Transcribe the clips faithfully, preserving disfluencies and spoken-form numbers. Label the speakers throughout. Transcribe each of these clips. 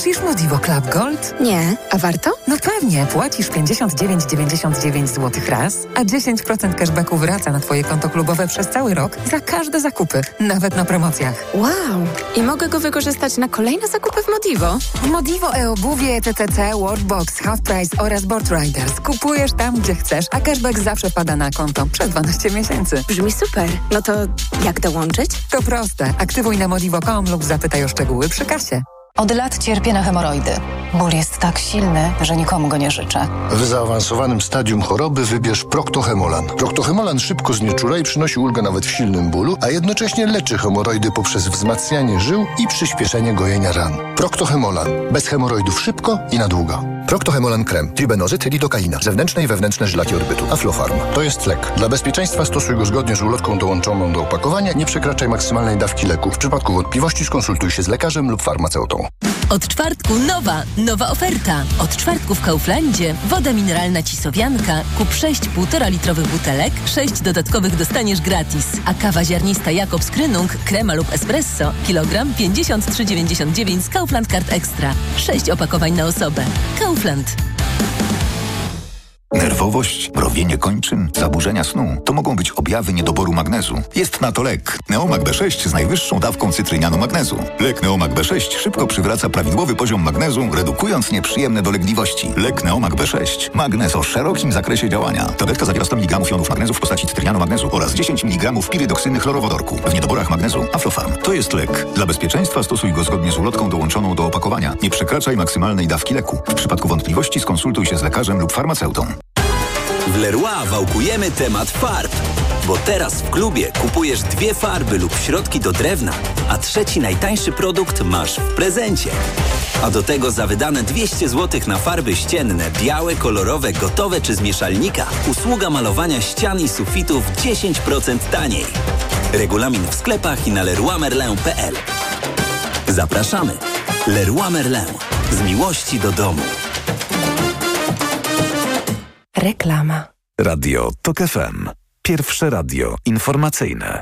Speaker 1: Myślisz Modivo Club Gold?
Speaker 2: Nie, a warto?
Speaker 1: No pewnie, płacisz pięćdziesiąt dziewięć dziewięćdziesiąt dziewięć złotych raz, a dziesięć procent cashbacku wraca na Twoje konto klubowe przez cały rok za każde zakupy, nawet na promocjach.
Speaker 2: Wow! I mogę go wykorzystać na kolejne zakupy w Modivo?
Speaker 1: W Modivo e-obuwie, T T C, Workbox, Half Price oraz Board Riders. Kupujesz tam, gdzie chcesz, a cashback zawsze wpada na konto przez dwanaście miesięcy.
Speaker 2: Brzmi super. No to jak dołączyć?
Speaker 1: To proste. Aktywuj na modivo kropka com lub zapytaj o szczegóły przy kasie.
Speaker 3: Od lat cierpię na hemoroidy. Ból jest tak silny, że nikomu go nie życzę.
Speaker 4: W zaawansowanym stadium choroby wybierz Proctohemolan. Proctohemolan szybko znieczula i przynosi ulgę nawet w silnym bólu, a jednocześnie leczy hemoroidy poprzez wzmacnianie żył i przyspieszenie gojenia ran. Proctohemolan. Bez hemoroidów szybko i na długo. Proctohemolan krem, tribenozyt, lidokaina, zewnętrzne i wewnętrzne żylaki orbytu, Aflofarm. To jest lek. Dla bezpieczeństwa stosuj go zgodnie z ulotką dołączoną do opakowania. Nie przekraczaj maksymalnej dawki leku. W przypadku wątpliwości skonsultuj się z lekarzem lub farmaceutą.
Speaker 5: Od czwartku nowa, nowa oferta. Od czwartku w Kauflandzie woda mineralna Cisowianka. Kup sześć półtora litrowych butelek, sześć dodatkowych dostaniesz gratis. A kawa ziarnista Jakobs Krynung, krema lub espresso, kilogram pięćdziesiąt trzy dziewięćdziesiąt dziewięć z Kaufland Card Extra. sześć opakowań na osobę. Kaufland.
Speaker 6: Nerwowość, mrowienie kończyn, zaburzenia snu to mogą być objawy niedoboru magnezu. Jest na to lek Neomag B sześć z najwyższą dawką cytrynianu magnezu. Lek Neomag B sześć szybko przywraca prawidłowy poziom magnezu, redukując nieprzyjemne dolegliwości. Lek Neomag B sześć. Magnez o szerokim zakresie działania. Tabletka zawiera sto miligramów jonów magnezu w postaci cytrynianu magnezu oraz dziesięć miligramów pirydoksyny chlorowodorku. W niedoborach magnezu Aflofarm. To jest lek. Dla bezpieczeństwa stosuj go zgodnie z ulotką dołączoną do opakowania. Nie przekraczaj maksymalnej dawki leku. W przypadku wątpliwości skonsultuj się z lekarzem lub farmaceutą.
Speaker 7: W Leroy wałkujemy temat farb, bo teraz w klubie kupujesz dwie farby lub środki do drewna, a trzeci najtańszy produkt masz w prezencie. A do tego za wydane dwieście złotych na farby ścienne, białe, kolorowe, gotowe czy z mieszalnika, usługa malowania ścian i sufitów dziesięć procent taniej. Regulamin w sklepach i na leroy merlin kropka p l. Zapraszamy. Leroy Merlin. Z miłości do domu.
Speaker 2: Reklama.
Speaker 8: Radio Tok F M. Pierwsze radio informacyjne.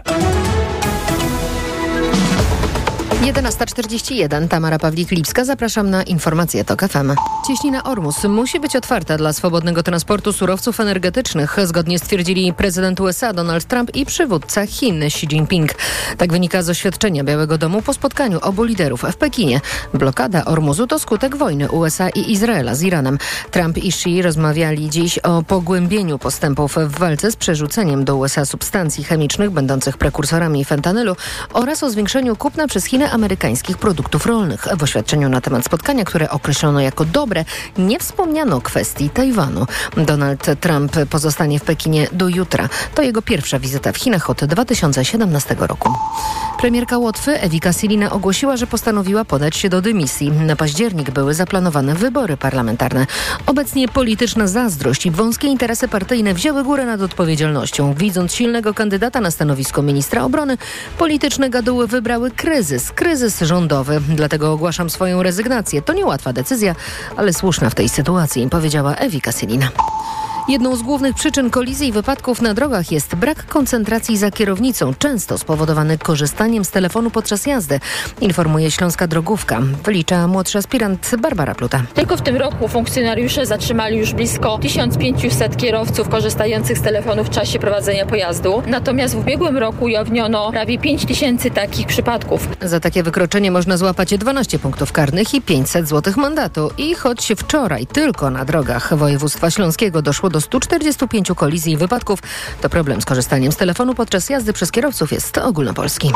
Speaker 9: jedenasta czterdzieści jeden. Tamara Pawlik-Lipska. Zapraszam na informacje Tok F M. Cieśnina Ormus musi być otwarta dla swobodnego transportu surowców energetycznych, zgodnie stwierdzili prezydent U S A Donald Trump i przywódca Chin Xi Jinping. Tak wynika z oświadczenia Białego Domu po spotkaniu obu liderów w Pekinie. Blokada Ormuzu to skutek wojny U S A i Izraela z Iranem. Trump i Xi rozmawiali dziś o pogłębieniu postępów w walce z przerzuceniem do U S A substancji chemicznych będących prekursorami fentanylu oraz o zwiększeniu kupna przez Chiny amerykańskich produktów rolnych. W oświadczeniu na temat spotkania, które określono jako dobre, nie wspomniano kwestii Tajwanu. Donald Trump pozostanie w Pekinie do jutra. To jego pierwsza wizyta w Chinach od dwa tysiące siedemnastego roku. Premierka Łotwy Ewika Silina ogłosiła, że postanowiła podać się do dymisji. Na październik były zaplanowane wybory parlamentarne. Obecnie polityczna zazdrość i wąskie interesy partyjne wzięły górę nad odpowiedzialnością. Widząc silnego kandydata na stanowisko ministra obrony, polityczne gaduły wybrały kryzys. Kryzys rządowy. Dlatego ogłaszam swoją rezygnację. To niełatwa decyzja, ale słuszna w tej sytuacji, powiedziała Ewika Silina. Jedną z głównych przyczyn kolizji i wypadków na drogach jest brak koncentracji za kierownicą, często spowodowany korzystaniem z telefonu podczas jazdy, informuje Śląska Drogówka. Wylicza młodszy aspirant Barbara Pluta.
Speaker 10: Tylko w tym roku funkcjonariusze zatrzymali już blisko tysiąc pięćset kierowców korzystających z telefonu w czasie prowadzenia pojazdu. Natomiast w ubiegłym roku ujawniono prawie pięć tysięcy takich przypadków.
Speaker 9: Za takie wykroczenie można złapać dwanaście punktów karnych i pięćset złotych mandatu. I choć wczoraj tylko na drogach województwa śląskiego doszło do stu czterdziestu pięciu kolizji i wypadków, to problem z korzystaniem z telefonu podczas jazdy przez kierowców jest ogólnopolski.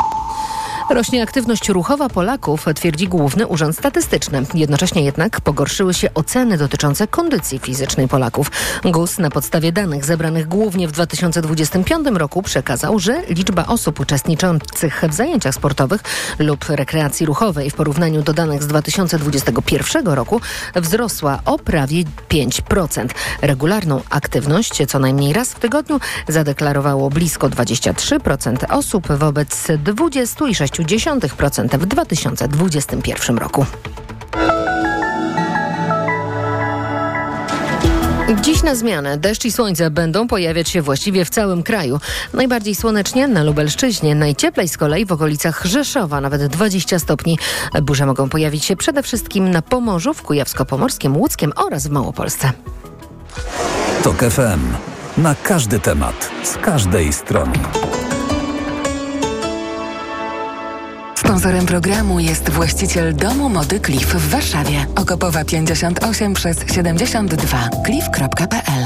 Speaker 9: Rośnie aktywność ruchowa Polaków, twierdzi Główny Urząd Statystyczny. Jednocześnie jednak pogorszyły się oceny dotyczące kondycji fizycznej Polaków. G U S na podstawie danych zebranych głównie w dwa tysiące dwudziestym piątym roku przekazał, że liczba osób uczestniczących w zajęciach sportowych lub rekreacji ruchowej w porównaniu do danych z dwa tysiące dwudziestego pierwszego roku wzrosła o prawie pięć procent. Regularną aktywność co najmniej raz w tygodniu zadeklarowało blisko dwadzieścia trzy procent osób wobec dwadzieścia przecinek sześć procent w dwa tysiące dwudziestym pierwszym roku. Dziś na zmianę deszcz i słońce będą pojawiać się właściwie w całym kraju. Najbardziej słonecznie na Lubelszczyźnie, najcieplej z kolei w okolicach Rzeszowa, nawet dwadzieścia stopni. Burze mogą pojawić się przede wszystkim na Pomorzu, w Kujawsko-Pomorskim, Łódzkiem oraz w Małopolsce.
Speaker 8: TOK F M. Na każdy temat, z każdej strony.
Speaker 1: Sponsorem programu jest właściciel domu mody Cliff w Warszawie. Okopowa pięćdziesiąt osiem przez siedemdziesiąt dwa. cliff kropka p l.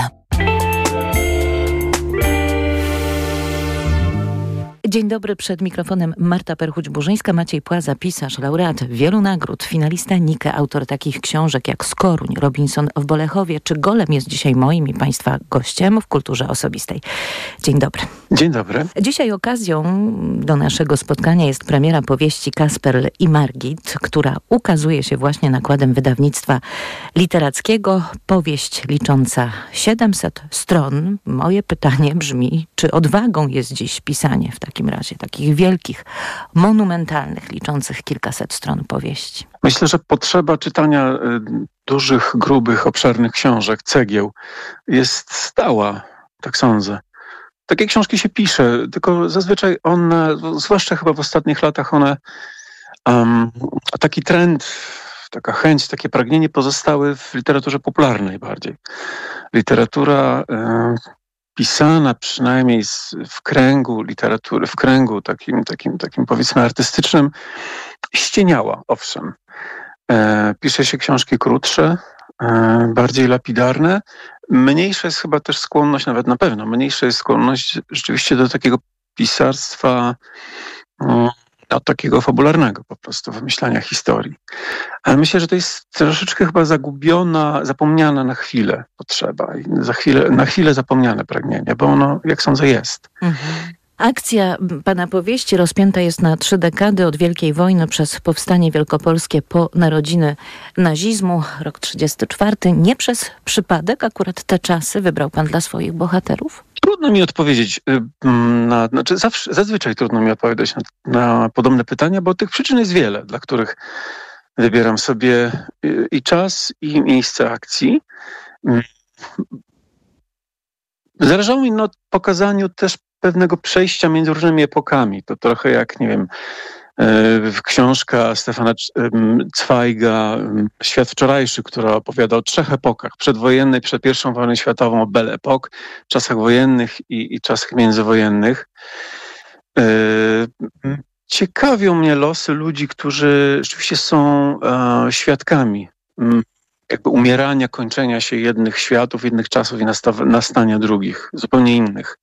Speaker 11: Dzień dobry, przed mikrofonem Marta Perchuć-Burzyńska, Maciej Płaza, pisarz, laureat wielu nagród, finalista Nike, autor takich książek jak Skoruń, Robinson w Bolechowie czy Golem jest dzisiaj moim i Państwa gościem w Kulturze Osobistej. Dzień dobry.
Speaker 12: Dzień dobry.
Speaker 11: Dzisiaj okazją do naszego spotkania jest premiera powieści Kasperl i Margit, która ukazuje się właśnie nakładem wydawnictwa literackiego. Powieść licząca siedemset stron. Moje pytanie brzmi, czy odwagą jest dziś pisanie w takim razie takich wielkich, monumentalnych, liczących kilkaset stron powieści?
Speaker 12: Myślę, że potrzeba czytania y, dużych, grubych, obszernych książek, cegieł jest stała, tak sądzę. Takie książki się pisze, tylko zazwyczaj one, zwłaszcza chyba w ostatnich latach, one um, taki trend, taka chęć, takie pragnienie pozostały w literaturze popularnej bardziej. Literatura y, pisana przynajmniej z, w kręgu literatury, w kręgu takim, takim, takim powiedzmy artystycznym, ścieniała, owszem. E, pisze się książki krótsze, e, bardziej lapidarne. Mniejsza jest chyba też skłonność, nawet na pewno, mniejsza jest skłonność rzeczywiście do takiego pisarstwa mm, no, takiego fabularnego po prostu, wymyślania historii. Ale myślę, że to jest troszeczkę chyba zagubiona, zapomniana na chwilę potrzeba. I za chwilę, na chwilę zapomniane pragnienie, bo ono, jak sądzę, jest.
Speaker 11: Mhm. Akcja pana powieści rozpięta jest na trzy dekady, od Wielkiej Wojny przez powstanie wielkopolskie po narodziny nazizmu, rok trzydziesty czwarty. Nie przez przypadek akurat te czasy wybrał pan dla swoich bohaterów?
Speaker 12: Trudno mi odpowiedzieć, na, znaczy zawsze, zazwyczaj trudno mi odpowiadać na, na podobne pytania, bo tych przyczyn jest wiele, dla których wybieram sobie i czas, i miejsce akcji. Zależało mi na pokazaniu też pewnego przejścia między różnymi epokami. To trochę jak, nie wiem, książka Stefana Cwajga Świat wczorajszy, która opowiada o trzech epokach. Przedwojennej, przed pierwszą wojną światową, o Belle Époque, czasach wojennych i, i czasach międzywojennych. Ciekawią mnie losy ludzi, którzy rzeczywiście są świadkami jakby umierania, kończenia się jednych światów, jednych czasów i nastaw- nastania drugich, zupełnie innych.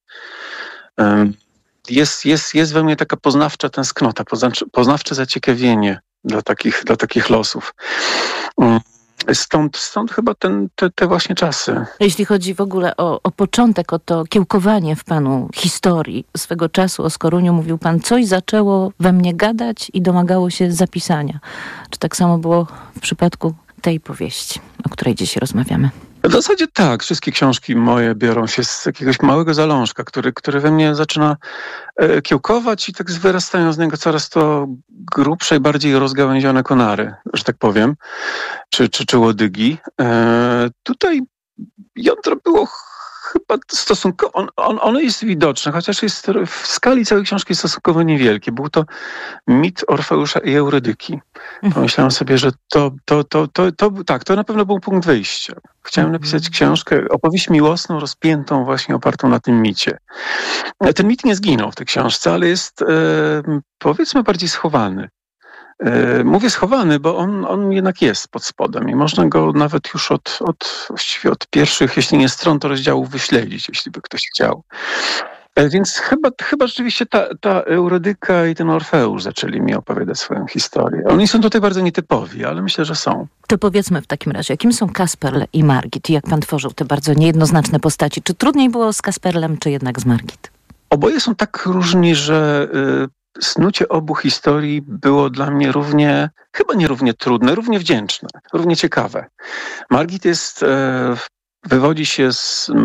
Speaker 12: Jest, jest, jest we mnie taka poznawcza tęsknota, poznawcze zaciekawienie dla takich, dla takich losów. Stąd, stąd chyba ten, te, te właśnie czasy.
Speaker 11: Jeśli chodzi w ogóle o, o początek, o to kiełkowanie w panu historii swego czasu, o Skoruniu mówił pan, coś zaczęło we mnie gadać i domagało się zapisania. Czy tak samo było w przypadku tej powieści, o której dziś rozmawiamy?
Speaker 12: W zasadzie tak. Wszystkie książki moje biorą się z jakiegoś małego zalążka, który, który we mnie zaczyna e, kiełkować i tak wyrastają z niego coraz to grubsze i bardziej rozgałęzione konary, że tak powiem, czy, czy, czy łodygi. E, tutaj jądro było chyba stosunkowo, on, on, ono jest widoczne, chociaż jest w skali całej książki stosunkowo niewielkie. Był to mit Orfeusza i Eurydyki. Pomyślałem sobie, że to, to, to, to, to, tak, to na pewno był punkt wyjścia. Chciałem napisać książkę, opowieść miłosną, rozpiętą, właśnie opartą na tym micie. Ten mit nie zginął w tej książce, ale jest, e, powiedzmy, bardziej schowany. E, mówię schowany, bo on, on jednak jest pod spodem i można go nawet już od, od, właściwie od pierwszych, jeśli nie stron, to rozdziałów wyśledzić, jeśli by ktoś chciał. E, więc chyba, chyba rzeczywiście ta, ta Eurydyka i ten Orfeusz zaczęli mi opowiadać swoją historię. Oni są tutaj bardzo nietypowi, ale myślę, że są.
Speaker 11: To powiedzmy w takim razie, kim są Kasperl i Margit i jak pan tworzył te bardzo niejednoznaczne postaci? Czy trudniej było z Kasperlem, czy jednak z Margit?
Speaker 12: Oboje są tak różni, że y, snucie obu historii było dla mnie równie, chyba nie równie trudne, równie wdzięczne, równie ciekawe. Margit jest, y, wywodzi się z,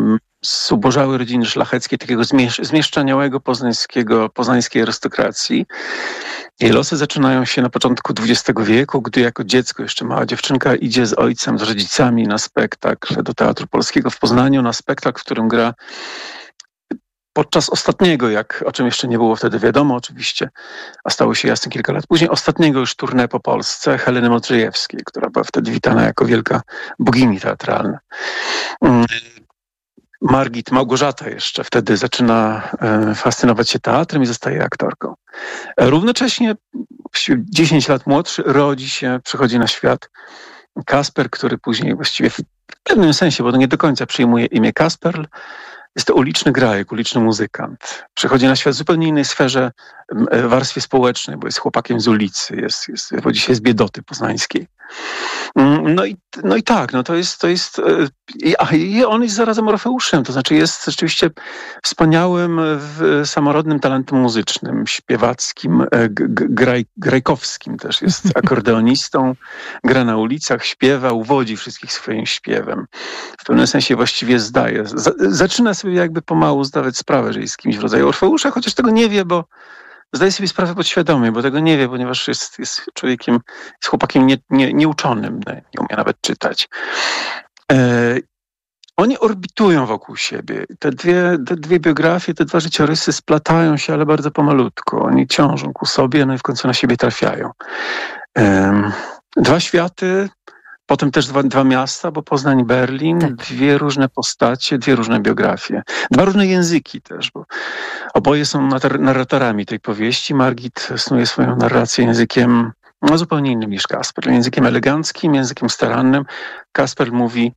Speaker 12: zubożałej rodziny szlacheckiej, takiego zmiesz- zmieszczaniałego poznańskiego, poznańskiej arystokracji. Jej losy zaczynają się na początku dwudziestego wieku, gdy jako dziecko, jeszcze mała dziewczynka, idzie z ojcem, z rodzicami na spektakl do Teatru Polskiego w Poznaniu, na spektakl, w którym gra podczas ostatniego, jak, o czym jeszcze nie było wtedy wiadomo oczywiście, a stało się jasne kilka lat później, ostatniego już tournée po Polsce Heleny Modrzejewskiej, która była wtedy witana jako wielka bogini teatralna. Margit, Małgorzata jeszcze wtedy zaczyna e, fascynować się teatrem i zostaje aktorką. E, równocześnie, dziesięć lat młodszy, rodzi się, przychodzi na świat Kasper, który później właściwie w pewnym sensie, bo to nie do końca przyjmuje imię Kasperl, jest to uliczny grajek, uliczny muzykant. Przychodzi na świat w zupełnie innej sferze, warstwie społecznej, bo jest chłopakiem z ulicy, jest, jest, wywodzi się z biedoty poznańskiej. No i, no i tak, no to jest, to jest, a i on jest zarazem Orfeuszem, to znaczy jest rzeczywiście wspaniałym, samorodnym talentem muzycznym, śpiewackim, graj, grajkowskim też, jest akordeonistą, gra na ulicach, śpiewa, uwodzi wszystkich swoim śpiewem. W pewnym sensie właściwie zdaje, zaczyna sobie jakby pomału zdawać sprawę, że jest z kimś w rodzaju Orfeusza, chociaż tego nie wie, bo zdaje sobie sprawę podświadomie, bo tego nie wie, ponieważ jest, jest człowiekiem, jest chłopakiem nie, nie, nieuczonym, nie umie nawet czytać. E, oni orbitują wokół siebie. Te dwie, te dwie biografie, te dwa życiorysy splatają się, ale bardzo pomalutko. Oni ciążą ku sobie, no i w końcu na siebie trafiają. E, dwa światy, potem też dwa, dwa miasta, bo Poznań i Berlin, tak. Dwie różne postacie, dwie różne biografie. Dwa różne języki też, bo oboje są narratorami tej powieści. Margit snuje swoją narrację językiem no, zupełnie innym niż Kasper. Językiem eleganckim, językiem starannym. Kasper mówi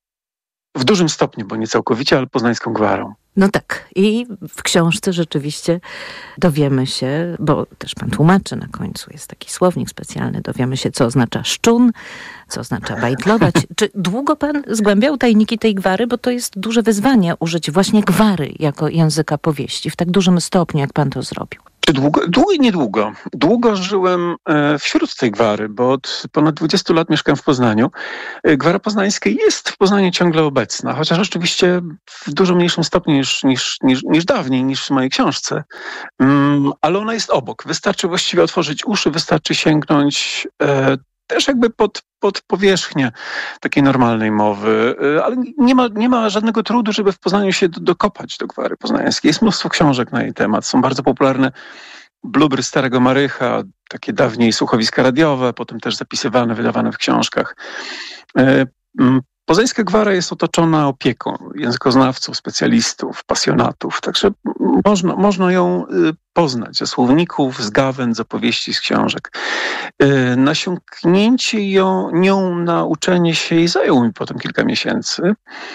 Speaker 12: w dużym stopniu, bo nie całkowicie, ale poznańską gwarą.
Speaker 11: No tak. I w książce rzeczywiście dowiemy się, bo też pan tłumaczy na końcu, jest taki słownik specjalny, dowiemy się, co oznacza szczun, co oznacza bajtlować. Czy długo pan zgłębiał tajniki tej gwary? Bo to jest duże wyzwanie użyć właśnie gwary jako języka powieści w tak dużym stopniu, jak pan to zrobił.
Speaker 12: Czy długo? Długo i niedługo. Długo żyłem wśród tej gwary, bo od ponad dwudziestu lat mieszkam w Poznaniu. Gwara poznańska jest w Poznaniu ciągle obecna, chociaż oczywiście w dużo mniejszym stopniu niż, niż, niż, niż dawniej, niż w mojej książce. Um, ale ona jest obok. Wystarczy właściwie otworzyć uszy, wystarczy sięgnąć e, też jakby pod, pod powierzchnię takiej normalnej mowy, ale nie ma, nie ma żadnego trudu, żeby w Poznaniu się do, dokopać do gwary poznańskiej. Jest mnóstwo książek na jej temat. Są bardzo popularne blubry Starego Marycha, takie dawniej słuchowiska radiowe, potem też zapisywane, wydawane w książkach. Poznańska gwara jest otoczona opieką językoznawców, specjalistów, pasjonatów, także można, można ją poznać ze słowników, z gawęd, z opowieści, z książek. Nasiąknięcie ją, nią na uczenie się jej zajęło mi potem kilka miesięcy.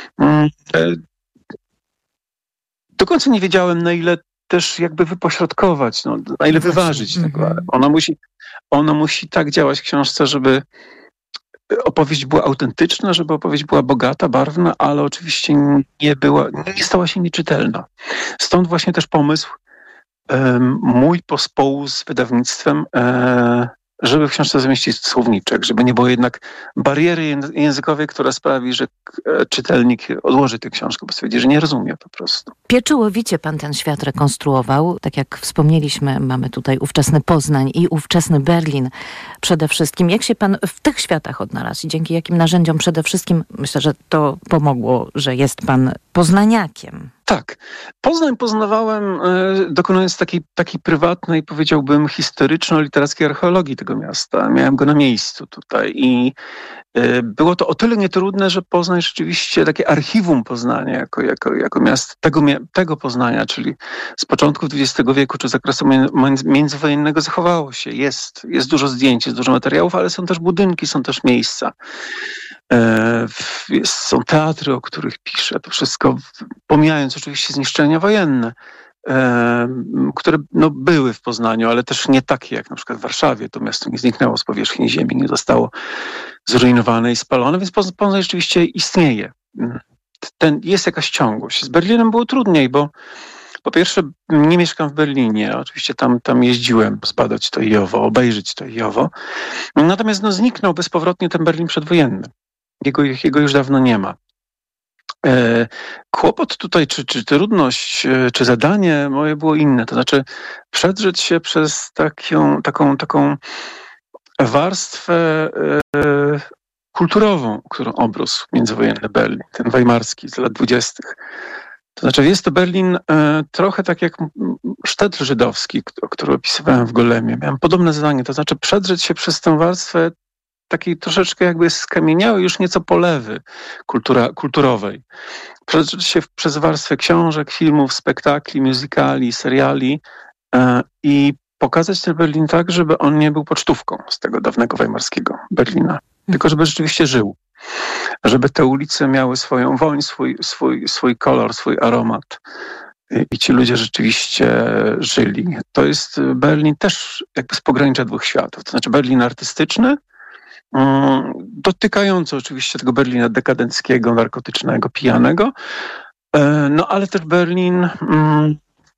Speaker 12: Do końca nie wiedziałem, na ile też jakby wypośrodkować, no, na ile wyważyć tę gwarę. Ona musi, ona musi tak działać w książce, żeby opowieść była autentyczna, żeby opowieść była bogata, barwna, ale oczywiście nie była, nie stała się nieczytelna. Stąd właśnie też pomysł um, mój pospołu z wydawnictwem, um, żeby w książce zamieścić słowniczek, żeby nie było jednak bariery językowej, która sprawi, że czytelnik odłoży tę książkę, bo stwierdzi, że nie rozumie po prostu.
Speaker 11: Pieczołowicie pan ten świat rekonstruował. Tak jak wspomnieliśmy, mamy tutaj ówczesny Poznań i ówczesny Berlin przede wszystkim. Jak się pan w tych światach odnalazł i dzięki jakim narzędziom przede wszystkim, myślę, że to pomogło, że jest pan poznaniakiem?
Speaker 12: Tak. Poznań poznawałem, dokonując takiej, takiej prywatnej, powiedziałbym, historyczno-literackiej archeologii tego miasta. Miałem go na miejscu tutaj i było to o tyle nietrudne, że Poznań rzeczywiście, takie archiwum Poznania jako, jako, jako miasto tego, tego Poznania, czyli z początku dwudziestego wieku czy z okresu międzywojennego zachowało się. Jest, jest dużo zdjęć, jest dużo materiałów, ale są też budynki, są też miejsca. Jest, są teatry, o których piszę. To wszystko, pomijając oczywiście zniszczenia wojenne, które no, były w Poznaniu, ale też nie takie jak na przykład w Warszawie. To miasto nie zniknęło z powierzchni ziemi, nie zostało zrujnowane i spalone, więc Poznań rzeczywiście istnieje. Ten, jest jakaś ciągłość. Z Berlinem było trudniej, bo po pierwsze nie mieszkam w Berlinie. Oczywiście tam, tam jeździłem zbadać to i owo, obejrzeć to i owo. Natomiast no, zniknął bezpowrotnie ten Berlin przedwojenny. Jego, jego już dawno nie ma. Kłopot tutaj, czy, czy trudność, czy zadanie moje było inne. To znaczy przedrzeć się przez taką, taką, taką warstwę kulturową, którą obrósł międzywojenny Berlin, ten weimarski z lat dwudziestych. To znaczy jest to Berlin e, trochę tak jak sztetl żydowski, który opisywałem w Golemie. Miałem podobne zadanie, to znaczy przedrzeć się przez tę warstwę takiej troszeczkę jakby skamieniałej, już nieco polewy kultura, kulturowej. Przedrzeć się przez warstwę książek, filmów, spektakli, musicali, seriali e, i pokazać ten Berlin tak, żeby on nie był pocztówką z tego dawnego weimarskiego Berlina, tylko żeby rzeczywiście żył. Żeby te ulice miały swoją woń, swój, swój, swój kolor, swój aromat i ci ludzie rzeczywiście żyli. To jest Berlin też jakby z pogranicza dwóch światów. To znaczy Berlin artystyczny, um, dotykający oczywiście tego Berlina dekadenckiego, narkotycznego, pijanego, e, no ale też Berlin, um,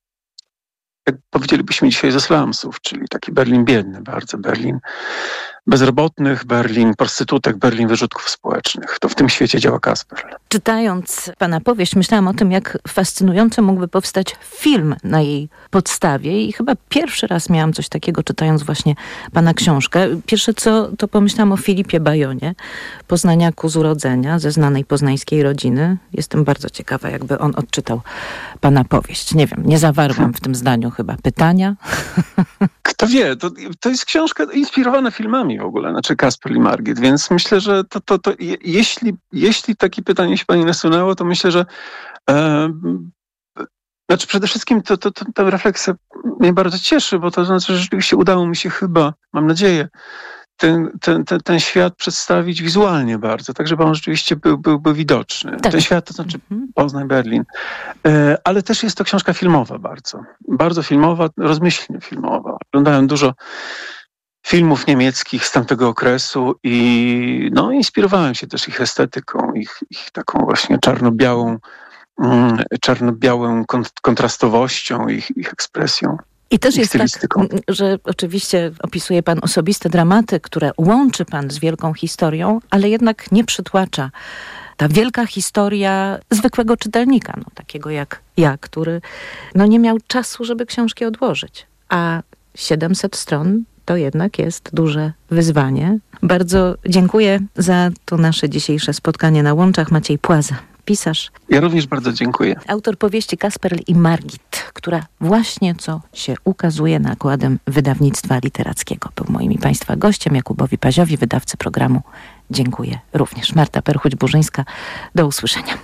Speaker 12: jak powiedzielibyśmy dzisiaj, ze slumsów, czyli taki Berlin biedny bardzo, Berlin bezrobotnych, Berlin prostytutek, Berlin wyrzutków społecznych. To w tym świecie działa Kasperl.
Speaker 11: Czytając pana powieść, myślałam o tym, jak fascynująco mógłby powstać film na jej podstawie i chyba pierwszy raz miałam coś takiego, czytając właśnie pana książkę. Pierwsze co, to pomyślałam o Filipie Bajonie, poznaniaku z urodzenia, ze znanej poznańskiej rodziny. Jestem bardzo ciekawa, jakby on odczytał pana powieść. Nie wiem, nie zawarłam w tym zdaniu chyba pytania.
Speaker 12: Kto wie, to, to jest książka inspirowana filmami w ogóle, znaczy Kasperl i Margit, więc myślę, że to, to, to je, jeśli, jeśli takie pytanie się pani nasunęło, to myślę, że e, znaczy przede wszystkim to, to, to, ta refleksja mnie bardzo cieszy, bo to znaczy, że rzeczywiście udało mi się chyba, mam nadzieję, ten, ten, ten, ten świat przedstawić wizualnie bardzo, tak żeby on rzeczywiście był, był, był widoczny. Tak. Ten świat, to znaczy Poznań, Berlin. E, ale też jest to książka filmowa bardzo. Bardzo filmowa, rozmyślnie filmowa. Oglądałem dużo filmów niemieckich z tamtego okresu i no, inspirowałem się też ich estetyką, ich, ich taką właśnie czarno-białą, mm, czarno-białą kont- kontrastowością, ich, ich ekspresją.
Speaker 11: I też jest tak, że oczywiście opisuje pan osobiste dramaty, które łączy pan z wielką historią, ale jednak nie przytłacza. Ta wielka historia zwykłego czytelnika, no, takiego jak ja, który no, nie miał czasu, żeby książki odłożyć. A siedemset stron to jednak jest duże wyzwanie. Bardzo dziękuję za to nasze dzisiejsze spotkanie na Łączach. Maciej Płaza, pisarz.
Speaker 12: Ja również bardzo dziękuję.
Speaker 11: Autor powieści Kasperl i Margit, która właśnie co się ukazuje nakładem wydawnictwa literackiego. Był moim i państwa gościem, Jakubowi Paziowi, wydawcy programu. Dziękuję również. Marta Perchuć-Burzyńska. Do usłyszenia.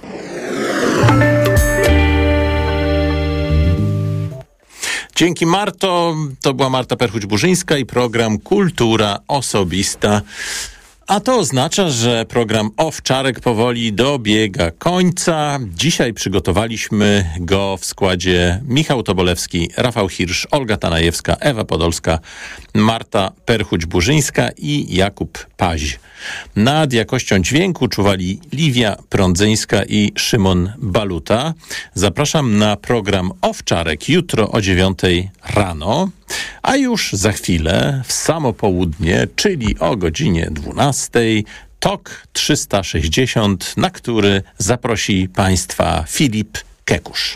Speaker 13: Dzięki Marto. To była Marta Perchuć-Burzyńska i program Kultura Osobista. A to oznacza, że program Owczarek powoli dobiega końca. Dzisiaj przygotowaliśmy go w składzie Michał Tobolewski, Rafał Hirsch, Olga Tanajewska, Ewa Podolska, Marta Perchuć-Burzyńska i Jakub Paź. Nad jakością dźwięku czuwali Liwia Prądzyńska i Szymon Baluta. Zapraszam na program Owczarek jutro o dziewiątej rano, a już za chwilę w samo południe, czyli o godzinie dwunastej, Tok trzysta sześćdziesiąt, na który zaprosi Państwa Filip Kekusz.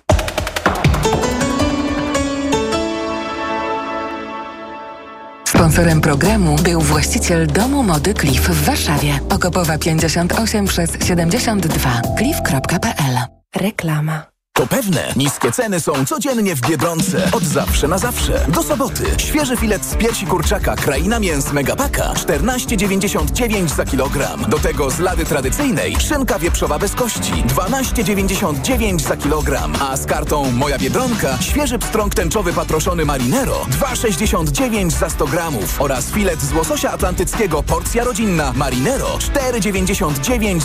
Speaker 1: Sponsorem programu był właściciel domu mody Cliff w Warszawie. Okopowa pięćdziesiąt osiem przez siedemdziesiąt dwa. cliff kropka p l. Reklama.
Speaker 14: To pewne, niskie ceny są codziennie w Biedronce. Od zawsze na zawsze. Do soboty. Świeży filet z piersi kurczaka Kraina Mięs Megapaka czternaście dziewięćdziesiąt dziewięć za kilogram. Do tego z lady tradycyjnej szynka wieprzowa bez kości dwanaście dziewięćdziesiąt dziewięć za kilogram. A z kartą Moja Biedronka świeży pstrąg tęczowy patroszony Marinero dwa sześćdziesiąt dziewięć za sto gramów. Oraz filet z łososia atlantyckiego porcja rodzinna Marinero cztery dziewięćdziesiąt dziewięć